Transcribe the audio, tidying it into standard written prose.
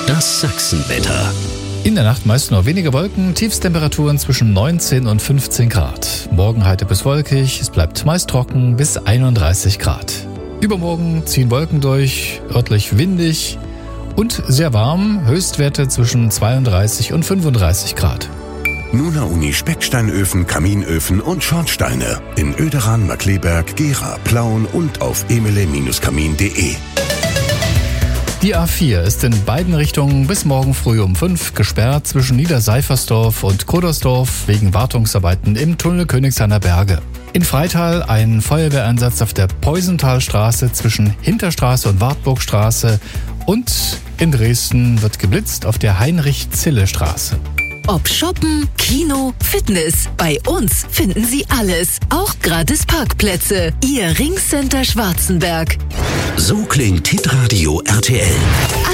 Das Sachsenwetter. In der Nacht meist nur wenige Wolken, Tiefstemperaturen zwischen 19 und 15 Grad. Morgen heiter bis wolkig, es bleibt meist trocken bis 31 Grad. Übermorgen ziehen Wolken durch, örtlich windig und sehr warm, Höchstwerte zwischen 32 und 35 Grad. Nuna Uni Specksteinöfen, Kaminöfen und Schornsteine in Oederan, Markkleeberg, Gera, Plauen und auf emele-kamin.de. Die A4 ist in beiden Richtungen bis morgen früh um 5 gesperrt zwischen Niederseifersdorf und Kodersdorf wegen Wartungsarbeiten im Tunnel Königshainer Berge. In Freital ein Feuerwehreinsatz auf der Peusenthalstraße zwischen Hinterstraße und Wartburgstraße und in Dresden wird geblitzt auf der Heinrich-Zille-Straße. Ob Shoppen, Kino, Fitness, bei uns finden Sie alles. Auch gratis Parkplätze. Ihr Ringcenter Schwarzenberg. So klingt Hitradio RTL.